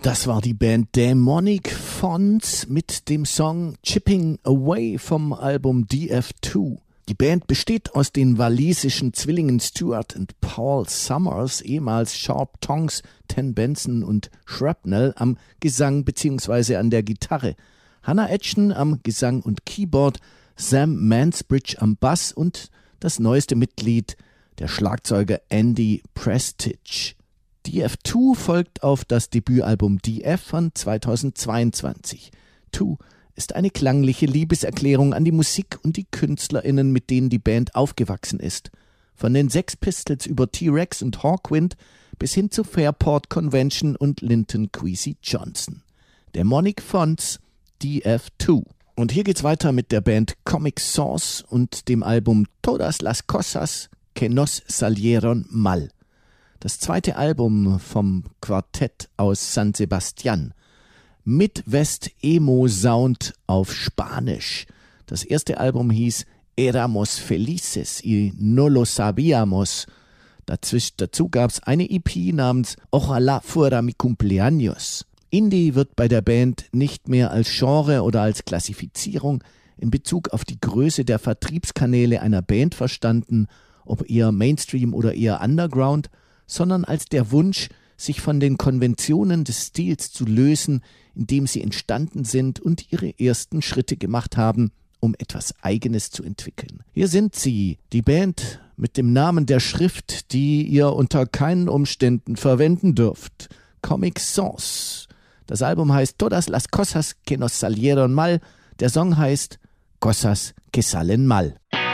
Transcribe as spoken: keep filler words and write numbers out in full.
Das war die Band Demonic Fonts mit dem Song Chipping Away vom Album D F zwei. Die Band besteht aus den walisischen Zwillingen Stuart und Paul Summers, ehemals Sharp Tongs, Ten Benson und Shrapnel am Gesang bzw. an der Gitarre, Hannah Etchen am Gesang und Keyboard, Sam Mansbridge am Bass und das neueste Mitglied, der Schlagzeuger Andy Prestige. D F zwei folgt auf das Debütalbum D F von zweitausendzweiundzwanzig. zwei ist eine klangliche Liebeserklärung an die Musik und die KünstlerInnen, mit denen die Band aufgewachsen ist. Von den Sex Pistols über T-Rex und Hawkwind bis hin zu Fairport Convention und Linton Kwesi Johnson. Demonic Fonts, D F zwei. Und hier geht's weiter mit der Band Comic Sans und dem Album Todas las cosas que nos salieron mal. Das zweite Album vom Quartett aus San Sebastian. Midwest-Emo-Sound auf Spanisch. Das erste Album hieß Éramos felices y no lo sabíamos. Dazwischen, dazu gab es eine E P namens Ojalá fuera mi cumpleaños. Indie wird bei der Band nicht mehr als Genre oder als Klassifizierung in Bezug auf die Größe der Vertriebskanäle einer Band verstanden, ob eher Mainstream oder eher Underground, sondern als der Wunsch, sich von den Konventionen des Stils zu lösen, in dem sie entstanden sind und ihre ersten Schritte gemacht haben, um etwas Eigenes zu entwickeln. Hier sind sie, die Band mit dem Namen der Schrift, die ihr unter keinen Umständen verwenden dürft. Comic Sans. Das Album heißt Todas las cosas que nos salieron mal. Der Song heißt Cosas que salen mal.